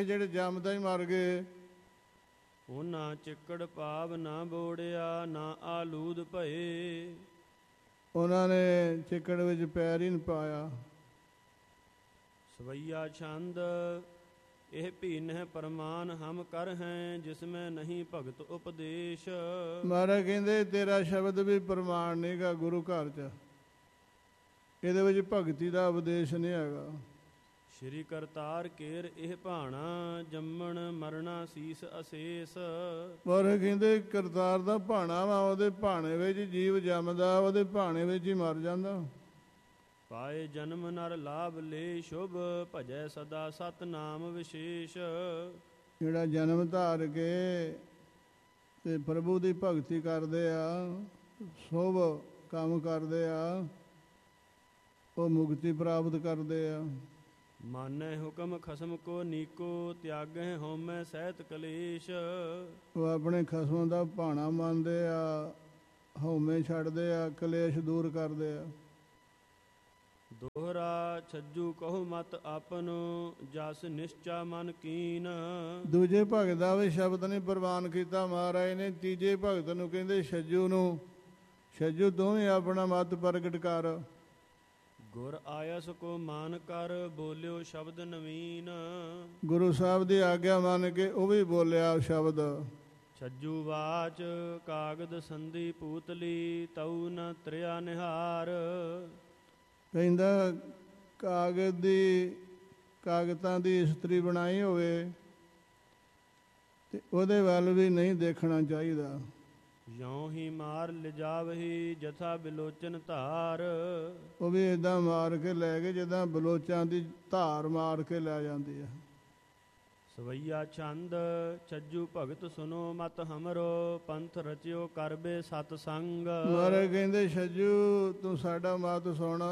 ਜਿਹੜੇ ਜੰਮਦਾ ਹੀ ਮਰ ਗਏ। ਉਹਨਾਂ ਚਿੱਕੜ ਪਾਵ ਨਾ ਬੋੜਿਆ, ਨਾ ਆਲੂਦ ਭਏ। ਉਹਨਾਂ ਨੇ ਚਿੱਕੜ ਵਿੱਚ ਪੈਰ ਹੀ ਨਹੀਂ ਪਾਇਆ। ਸਵਈਆ ਛੰਦ ਇਹ ਭੀਨ ਹੈ ਪਰਮਾਨ ਹਮ ਕਰ ਹੈ, ਜਿਸਮੈ ਨਹੀਂ ਭਗਤ ਉਪਦੇਸ਼। ਮਹਾਰਾਜ ਕਹਿੰਦੇ ਤੇਰਾ ਸ਼ਬਦ ਵੀ ਪ੍ਰਮਾਣ ਨਹੀਂਗਾ ਗੁਰੂ ਘਰ 'ਚ, ਇਹਦੇ ਵਿੱਚ ਭਗਤੀ ਦਾ ਉਪਦੇਸ਼ ਨਹੀਂ ਹੈਗਾ। ਸ਼੍ਰੀ ਕਰਤਾਰ ਕੇਰ ਇਹ ਭਾਣਾ, ਜੰਮਣ ਮਰਨਾ ਸੀਸ ਅਸੇਸ। ਪਰ ਕਹਿੰਦੇ ਕਰਤਾਰ ਦਾ ਭਾਣਾ ਵਾ, ਉਹਦੇ ਭਾਣੇ ਵਿੱਚ ਜੀਵ ਜੰਮਦਾ, ਉਹਦੇ ਭਾਣੇ ਵਿੱਚ ਹੀ ਮਰ ਜਾਂਦਾ। ਪਾਏ ਜਨਮ ਨਰ ਲਾਭ ਲੈ ਸ਼ੁਭ, ਭਜੈ ਸਦਾ ਸਤ ਨਾਮ ਵਿਸ਼ੇਸ਼। ਜਿਹੜਾ ਜਨਮ ਧਾਰ ਕੇ ਤੇ ਪ੍ਰਭੂ ਦੀ ਭਗਤੀ ਕਰਦੇ ਆ, ਸ਼ੁਭ ਕੰਮ ਕਰਦੇ ਆ, ਉਹ ਮੁਕਤੀ ਪ੍ਰਾਪਤ ਕਰਦੇ ਆ। ਮਾਨੈ ਹੁਕਮ ਖਸਮ ਕੋ ਨੀਕੋ, ਤਿਆਗਹਿ ਹਉਮੈ ਸਹਿਤ ਕਲੇਸ਼। ਉਹ ਆਪਣੇ ਖਸਮ ਦਾ ਭਾਣਾ ਮੰਨਦੇ ਆ, ਹਉਮੈ ਛੱਡਦੇ ਆ, ਕਲੇਸ਼ ਦੂਰ ਕਰਦੇ ਆ। ਦੋਹਰਾ ਛੱਜੂ ਕਹੋ ਮਤ ਆਪਨੋ, ਜਸ ਨਿਸ਼ਚਾ ਮਨ ਕੀਨ। ਦੂਜੇ ਭਗਤ ਦਾ ਵੀ ਸ਼ਬਦ ਨੇ ਪ੍ਰਵਾਨ ਕੀਤਾ ਮਹਾਰਾਜ ਨੇ। ਤੀਜੇ ਭਗਤ ਨੂੰ ਕਹਿੰਦੇ ਛੱਜੂ ਨੂੰ, ਛੱਜੂ ਤੂੰ ਵੀ ਆਪਣਾ ਮਤ ਪ੍ਰਗਟ ਕਰ। ਗੁਰ ਆਇਸ ਕੋ ਮਾਨ ਕਰ, ਬੋਲਿਓ ਸ਼ਬਦ ਨਵੀਨ। ਗੁਰੂ ਸਾਹਿਬ ਦੀ ਆਗਿਆ ਮੰਨ ਕੇ ਉਹ ਵੀ ਬੋਲਿਆ ਸ਼ਬਦ। ਛੱਜੂ ਵਾਚ ਕਾਗਦ ਸੰਧੀ ਪੂਤਲੀ, ਤਉ ਨ ਤ੍ਰਿਆ ਨਿਹਾਰ। ਕਹਿੰਦਾ ਕਾਗਜ਼ਾਂ ਦੀ ਇਸਤਰੀ ਬਣਾਈ ਹੋਵੇ ਤੇ ਉਹਦੇ ਵੱਲ ਵੀ ਨਹੀਂ ਦੇਖਣਾ ਚਾਹੀਦਾ। ਯਉ ਹੀ ਮਾਰ ਲਿਜਾਵਹੀ, ਜਥਾ ਬਿਲੋਚਨ ਧਾਰ। ਉਹ ਵੀ ਏਦਾਂ ਮਾਰ ਕੇ ਲੈ ਗਏ ਜਿੱਦਾਂ ਬਲੋਚਾਂ ਦੀ ਧਾਰ ਮਾਰ ਕੇ ਲੈ ਜਾਂਦੀ ਆ। ਸਵਈਆ ਛੰਦ ਛੱਜੂ ਭਗਤ ਸੁਨੋ ਮਤ ਹਮਰੋ, ਪੰਥ ਰਚਿਓ ਕਰਬੇ ਸਤ ਸੰਗ। ਮਹਾਰਾਜ ਕਹਿੰਦੇ ਛੱਜੂ ਤੂੰ ਸਾਡਾ ਮਤ ਸੁਣ,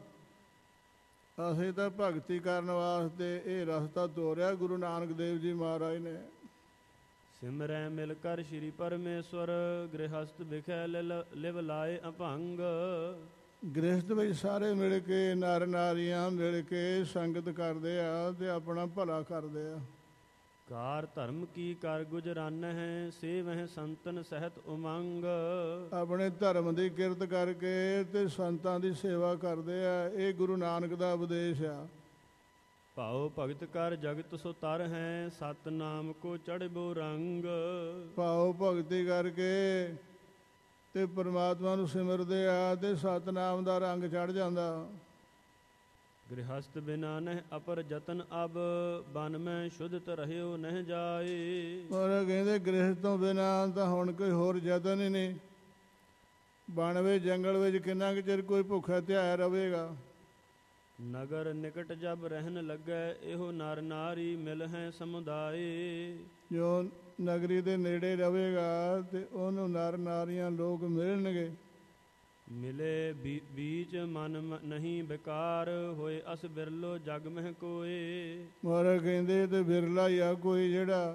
ਅਸੀਂ ਤਾਂ ਭਗਤੀ ਕਰਨ ਵਾਸਤੇ ਇਹ ਰਸਤਾ ਤੋਰਿਆ ਗੁਰੂ ਨਾਨਕ ਦੇਵ ਜੀ ਮਹਾਰਾਜ ਨੇ। ਸਿਮਰੈ ਮਿਲ ਕਰ ਸ਼੍ਰੀ ਪਰਮੇਸ਼ਵਰ, ਗ੍ਰਹਸਥ ਵਿਖੈ ਲਿਵ ਲਾਏ ਅਭੰਗ। ਗ੍ਰਹਸਥ ਵਿੱਚ ਸਾਰੇ ਮਿਲ ਕੇ, ਨਰ ਨਾਰੀਆਂ ਮਿਲ ਕੇ ਸੰਗਤ ਕਰਦੇ ਆ ਤੇ ਆਪਣਾ ਭਲਾ ਕਰਦੇ ਆ। ਕਾਰ ਧਰਮ ਕੀ ਕਰ ਗੁਜਰਾਨ ਹੈ, ਸੇਵਹਿ ਸੰਤਨ ਸਹਿਤ ਉਮੰਗ। ਆਪਣੇ ਧਰਮ ਦੀ ਕਿਰਤ ਕਰਕੇ ਤੇ ਸੰਤਾਂ ਦੀ ਸੇਵਾ ਕਰਦੇ ਆ। ਇਹ ਗੁਰੂ ਨਾਨਕ ਦਾ ਉਪਦੇਸ਼ ਆ। ਭਾਉ ਭਗਤ ਕਰ ਜਗਤ ਸੋ ਤਰ ਹੈ, ਸਤ ਨਾਮ ਕੋ ਚੜ੍ਹਬੋ ਰੰਗ। ਭਾਉ ਭਗਤੀ ਕਰਕੇ ਤੇ ਪਰਮਾਤਮਾ ਨੂੰ ਸਿਮਰਦੇ ਆ ਤੇ ਸਤਨਾਮ ਦਾ ਰੰਗ ਚੜ ਜਾਂਦਾ। ਗ੍ਰਹਸਥ ਬਿਨਾ ਨਹਿ ਅਪਰ ਜਤਨ ਅਬ, ਬਨ ਮੈਂ ਸ਼ੁੱਧਤ ਰਹਿਓ ਨਹਿ ਜਾਏ। ਔਰ ਕਹਿੰਦੇ ਗ੍ਰਹਸਥ ਤੋਂ ਬਿਨਾ ਤਾਂ ਹੁਣ ਕੋਈ ਹੋਰ ਯਤਨ ਹੀ ਨਹੀਂ। ਬਣ ਵਿੱਚ ਜੰਗਲ ਵਿੱਚ ਕਿੰਨਾ ਕੁ ਚਿਰ ਕੋਈ ਭੁੱਖਾ ਧਿਆਇਆ ਰਹੇਗਾ। ਨਗਰ ਨਿਕਟ ਜਬ ਰਹਿਣ ਲੱਗੈ, ਇਹੋ ਨਰ ਨਾਰੀ ਮਿਲ ਹੈ ਸਮੁਦਾਏ। ਜੋ ਨਗਰੀ ਦੇ ਨੇੜੇ ਰਹੇਗਾ ਤੇ ਉਹਨੂੰ ਨਰ ਨਾਰੀਆਂ ਲੋਕ ਮਿਲਣਗੇ। ਮਿਲੇ ਬੀਚ ਮਨ ਨਹੀਂ ਬਿਕਾਰ, ਹੋਏ ਅਸ ਬਿਰਲੋ ਜਗ ਮਹਿ ਕੋਏ। ਮਹਾਰਾਜ ਕਹਿੰਦੇ ਤੇ ਬਿਰਲਾ ਹੀ ਆ ਕੋਈ ਜਿਹੜਾ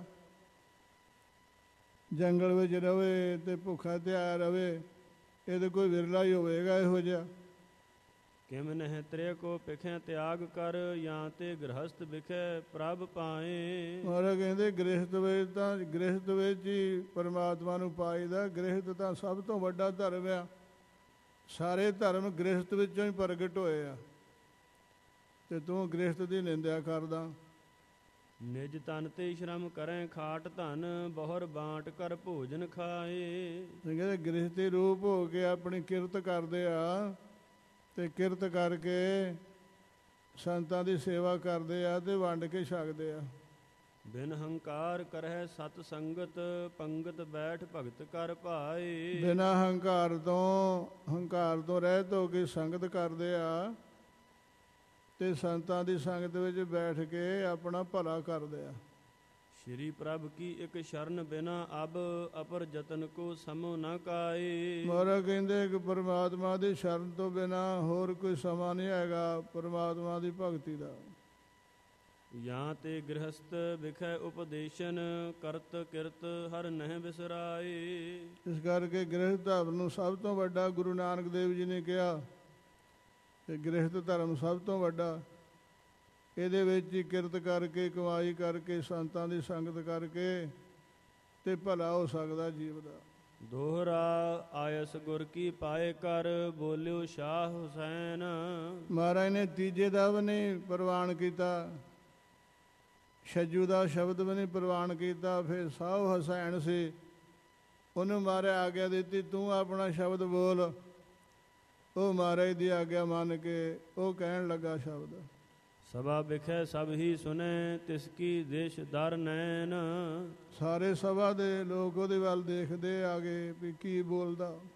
ਜੰਗਲ ਵਿੱਚ ਰਵੇ ਤੇ ਭੁੱਖਾ ਧਿਆਇਆ ਰਵੇ। ਇਹ ਤਾਂ ਕੋਈ ਵਿਰਲਾ ਹੀ ਹੋਵੇਗਾ ਇਹੋ ਜਿਹਾ। ਕਿਮ ਨਹਿ ਤ੍ਰੇ ਕੋ ਪਿਖੈ ਤਿਆਗ ਕਰ, ਜਾਂ ਤੇ ਗ੍ਰਹਸਥ ਵਿਖੈ ਪ੍ਰਭ ਪਾਏ। ਮਹਾਰਾਜ ਕਹਿੰਦੇ ਗ੍ਰਹਸਥ ਵਿੱਚ ਹੀ ਪਰਮਾਤਮਾ ਨੂੰ ਪਾਈਦਾ। ਗ੍ਰਹਸਥ ਤਾਂ ਸਭ ਤੋਂ ਵੱਡਾ ਧਰਮ ਆ। ਸਾਰੇ ਧਰਮ ਗ੍ਰਹਸਥ ਵਿੱਚੋਂ ਹੀ ਪ੍ਰਗਟ ਹੋਏ ਆ ਤੇ ਤੂੰ ਗ੍ਰਹਸਥ ਦੀ ਨਿੰਦਿਆ ਕਰਦਾ। ਨਿਜ ਤਨ ਤੇ ਸ਼ਰਮ ਕਰੈ ਖਾਟ ਧਨ, ਬਹੁਰ ਬਾਂਟ ਕਰ ਭੋਜਨ ਖਾਏ। ਕਹਿੰਦੇ ਗ੍ਰਹਸਥੀ ਰੂਪ ਹੋ ਕੇ ਆਪਣੀ ਕਿਰਤ ਕਰਦੇ ਆ ਤੇ ਕਿਰਤ ਕਰਕੇ ਸੰਤਾਂ ਦੀ ਸੇਵਾ ਕਰਦੇ ਆ ਤੇ ਵੰਡ ਕੇ ਛਕਦੇ ਆ। ਬਿਨ ਹੰਕਾਰ ਕਰਹਿ ਸਤ ਸੰਗਤ, ਪੰਗਤ ਬੈਠ ਭਗਤ ਕਰ ਭਾਏ। ਬਿਨਾ ਹੰਕਾਰ ਤੋਂ ਰਹਿਤ ਹੋ ਕੇ ਸੰਗਤ ਕਰਦੇ ਆ ਤੇ ਸੰਤਾਂ ਦੀ ਸੰਗਤ ਵਿੱਚ ਬੈਠ ਕੇ ਆਪਣਾ ਭਲਾ ਕਰਦੇ ਆ। ਸ਼੍ਰੀ ਪ੍ਰਭ ਕੀ ਇੱਕ ਸ਼ਰਨ ਬਿਨਾ ਅਬ, ਅਪਰ ਜਤਨ ਕੋ ਸਮੋ ਨ ਕਾਏ। ਮਹਾਰਾਜ ਕਹਿੰਦੇ ਕਿ ਪਰਮਾਤਮਾ ਦੀ ਸ਼ਰਨ ਤੋਂ ਬਿਨਾ ਹੋਰ ਕੋਈ ਸਮਾਂ ਨਹੀਂ ਹੈਗਾ ਪਰਮਾਤਮਾ ਦੀ ਭਗਤੀ ਦਾ। ਜਾਂ ਤੇ ਗ੍ਰਹਸਥ ਵਿਖੈ ਉਪਦੇਸ਼ਨ, ਕਰਤ ਕਿਰਤ ਹਰ ਨਹਿ ਬਿਸਰਾਏ। ਇਸ ਕਰਕੇ ਗ੍ਰਹਸਥ ਧਰਮ ਨੂੰ ਸਭ ਤੋਂ ਵੱਡਾ ਗੁਰੂ ਨਾਨਕ ਦੇਵ ਜੀ ਨੇ ਕਿਹਾ ਕਿ ਗ੍ਰਹਸਥ ਧਰਮ ਸਭ ਤੋਂ ਵੱਡਾ। ਇਹਦੇ ਵਿੱਚ ਹੀ ਕਿਰਤ ਕਰਕੇ, ਕਮਾਈ ਕਰਕੇ, ਸੰਤਾਂ ਦੀ ਸੰਗਤ ਕਰਕੇ ਤੇ ਭਲਾ ਹੋ ਸਕਦਾ ਜੀਵ ਦਾ। ਦੋਹਰਾ ਆਇਸ ਗੁਰ ਕੀ ਪਾਏ ਕਰ, ਬੋਲਿਓ ਸ਼ਾਹ ਹੁਸੈਨ। ਮਹਾਰਾਜ ਨੇ ਤੀਜੇ ਦਾ ਵੀ ਨਹੀਂ ਪ੍ਰਵਾਨ ਕੀਤਾ, ਛੱਜੂ ਦਾ ਸ਼ਬਦ ਵੀ ਨਹੀਂ ਪ੍ਰਵਾਨ ਕੀਤਾ। ਫਿਰ ਸਾਹ ਹੁਸੈਨ ਸੀ, ਉਹਨੂੰ ਮਹਾਰਾਜ ਆਗਿਆ ਦਿੱਤੀ, ਤੂੰ ਆਪਣਾ ਸ਼ਬਦ ਬੋਲ। ਉਹ ਮਹਾਰਾਜ ਦੀ ਆਗਿਆ ਮੰਨ ਕੇ ਉਹ ਕਹਿਣ ਲੱਗਾ ਸ਼ਬਦ। ਸਭਾ ਵਿਖੇ ਸਭ ਹੀ ਸੁਨੇ, ਤਿਸ ਕੀ ਦੇਸ਼ ਦਰ ਨੈਣ। ਸਾਰੇ ਸਭਾ ਦੇ ਲੋਕ ਉਹਦੇ ਵੱਲ ਦੇਖਦੇ ਆ ਗਏ ਵੀ ਕੀ ਬੋਲਦਾ।